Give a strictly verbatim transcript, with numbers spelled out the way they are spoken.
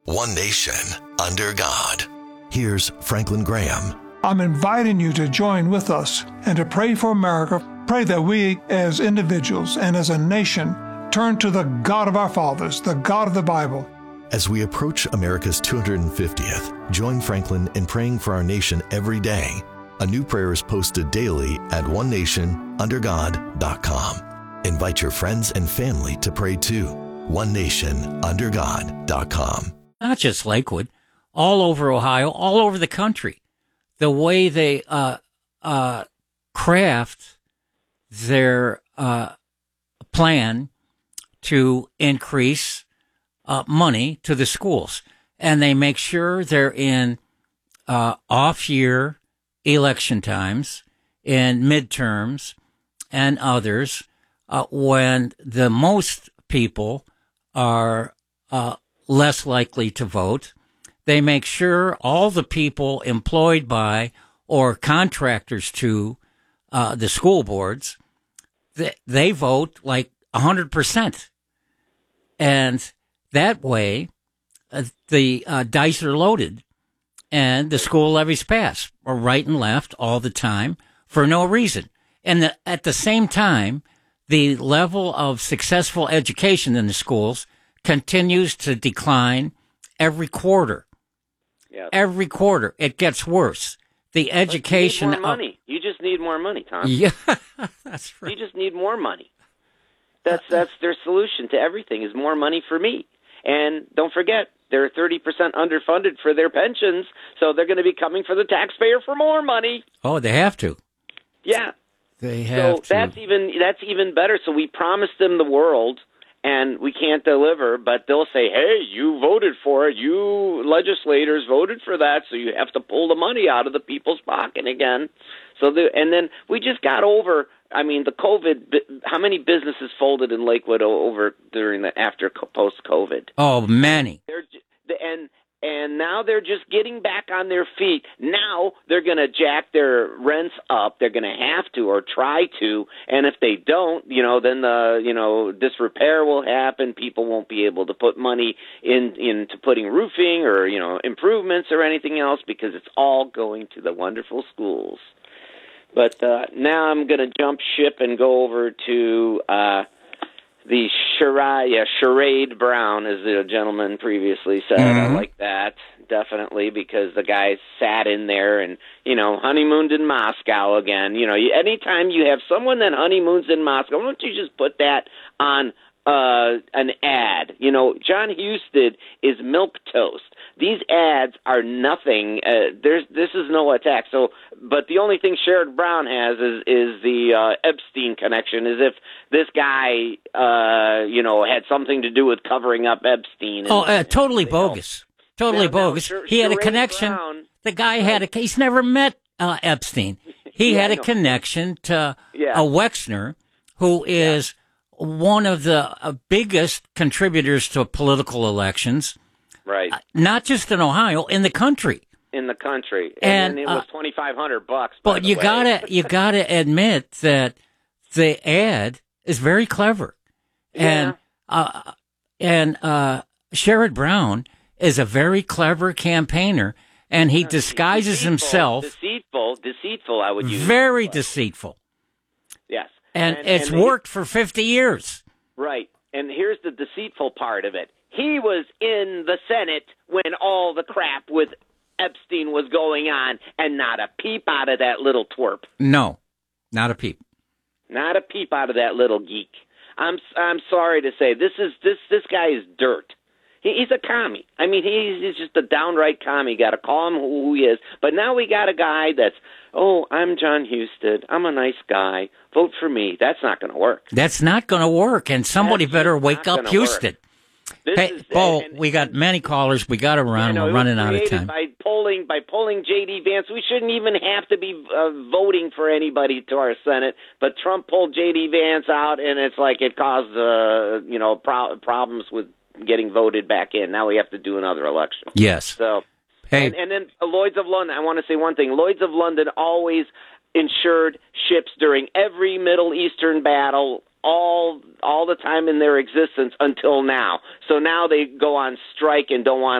One nation, under God. Here's Franklin Graham. I'm inviting you to join with us and to pray for America. Pray that we, as individuals and as a nation, turn to the God of our fathers, the God of the Bible. As we approach America's two hundred fiftieth, join Franklin in praying for our nation every day. A new prayer is posted daily at one nation under god dot com. Invite your friends and family to pray too. one nation under god dot com. Not just Lakewood, all over Ohio, all over the country. The way they uh, uh, craft their uh, plan to increase uh, money to the schools. And they make sure they're in uh, off-year election times, in midterms, and others, uh, when the most people are uh, less likely to vote. They make sure all the people employed by or contractors to uh, the school boards, they, they vote like one hundred percent. And that way, uh, the uh, dice are loaded and the school levies pass, or right and left all the time for no reason. And the, at the same time, the level of successful education in the schools continues to decline every quarter. Yes. Every quarter, it gets worse. The education. But you need more money. You just need more money, Tom. Yeah, that's right. You just need more money. That's that's their solution to everything is more money for me. And don't forget, they're thirty percent underfunded for their pensions, so they're going to be coming for the taxpayer for more money. Oh, they have to. Yeah, they have so to. that's even that's even better. So we promised them the world. And we can't deliver, but they'll say, hey, you voted for it. You legislators voted for that, so you have to pull the money out of the people's pocket again. So, the, and then we just got over, I mean, the COVID, how many businesses folded in Lakewood over during the, after post-COVID? Oh, many. They're, and And now they're just getting back on their feet. Now they're going to jack their rents up. They're going to have to or try to. And if they don't, you know, then the, you know, disrepair will happen. People won't be able to put money in into putting roofing or, you know, improvements or anything else because it's all going to the wonderful schools. But uh, now I'm going to jump ship and go over to uh, the charade, yeah, Charade Brown, as the gentleman previously said. Mm-hmm. I like that, definitely, because the guy sat in there and, you know, honeymooned in Moscow again. You know, anytime you have someone that honeymoons in Moscow, why don't you just put that on uh, an ad? You know, John Husted is milquetoast. These ads are nothing. Uh, there's this is no attack. So, but the only thing Sherrod Brown has is is the uh, Epstein connection, as if this guy, uh, you know, had something to do with covering up Epstein. And, oh, uh, totally and, bogus. Totally now, now, bogus. Sher- he had a Sherrod connection. Brown, the guy had a. He's never met uh, Epstein. He Yeah, had I a know. connection to Yeah. a Wexner, who is one of the uh, biggest contributors to political elections. right. Not just in Ohio, in the country. In the country, and, And, then it was uh, twenty five hundred bucks. by But the you way. gotta you gotta admit that the ad is very clever, and uh, and uh, Sherrod Brown is a very clever campaigner, and he disguises Deceitful, himself Deceitful, deceitful. I would use very but- deceitful, Yes, and, And- it's and he- worked for fifty years. Right. And here's the deceitful part of it. He was in the Senate when all the crap with Epstein was going on, and not a peep out of that little twerp. No, not a peep. Not a peep out of that little geek. I'm I'm sorry to say, this is this this guy is dirt. He, he's a commie. I mean, he's, he's just a downright commie. Got to call him who he is. But now we got a guy that's, oh, I'm John Husted. I'm a nice guy. Vote for me. That's not going to work. That's not going to work, and somebody That's better just wake not up gonna work. Houston. This Hey, is, Bo, and- we got many callers. We got to run. I know, We're it was running out of created time. By polling, by polling J D Vance, we shouldn't even have to be uh, voting for anybody to our Senate. But Trump pulled J D Vance out, and it's like it caused, uh, you know, pro- problems with getting voted back in. Now we have to do another election. Yes. So, Hey. and, and then uh, Lloyd's of London. I want to say one thing. Lloyd's of London always insured ships during every Middle Eastern battle, all all the time in their existence until now. So now they go on strike and don't want